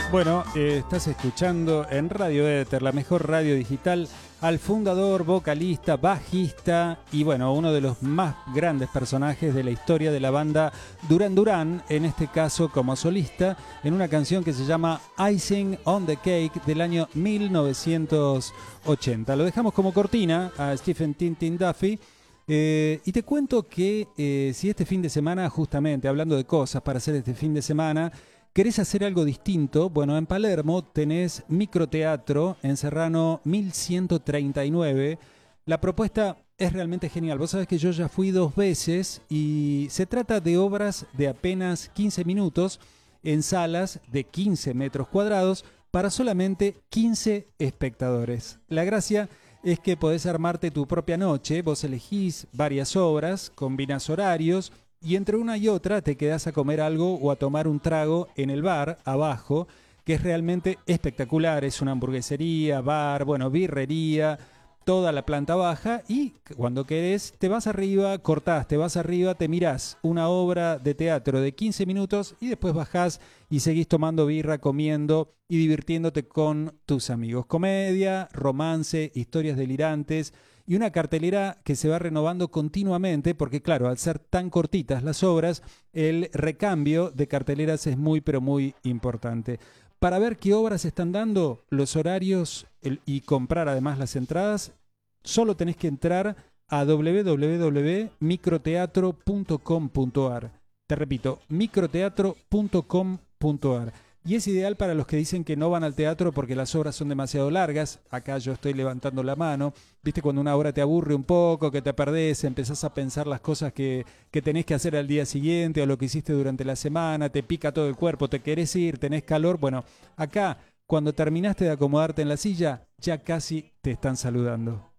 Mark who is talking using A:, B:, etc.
A: Bueno, estás escuchando en Radio Éter, la mejor radio digital, al fundador, vocalista, bajista y bueno, uno de los más grandes personajes de la historia de la banda Duran Duran, en este caso como solista, en una canción que se llama Icing on the Cake del año 1980. Lo dejamos como cortina a Stephen Tintin Duffy. Y te cuento que si este fin de semana, justamente hablando de cosas para hacer este fin de semana, ¿querés hacer algo distinto? Bueno, en Palermo tenés microteatro en Serrano 1139. La propuesta es realmente genial. Vos sabés que yo ya fui 2 veces y se trata de obras de apenas 15 minutos en salas de 15 metros cuadrados para solamente 15 espectadores. La gracia es que podés armarte tu propia noche. Vos elegís varias obras, combinás horarios y entre una y otra te quedás a comer algo o a tomar un trago en el bar abajo, que es realmente espectacular. Es una hamburguesería, bar, bueno, birrería, toda la planta baja, y cuando querés te vas arriba, cortás, te vas arriba, te mirás una obra de teatro de 15 minutos y después bajás y seguís tomando birra, comiendo y divirtiéndote con tus amigos. Comedia, romance, historias delirantes y una cartelera que se va renovando continuamente porque, claro, al ser tan cortitas las obras, el recambio de carteleras es muy, pero muy importante. Para ver qué obras están dando, los horarios y comprar además las entradas, solo tenés que entrar a www.microteatro.com.ar. Te repito, microteatro.com.ar. Y es ideal para los que dicen que no van al teatro porque las obras son demasiado largas. Acá yo estoy levantando la mano. Viste cuando una obra te aburre un poco, que te perdés, empezás a pensar las cosas que tenés que hacer al día siguiente o lo que hiciste durante la semana, te pica todo el cuerpo, te querés ir, tenés calor. Bueno, acá cuando terminaste de acomodarte en la silla, ya casi te están saludando.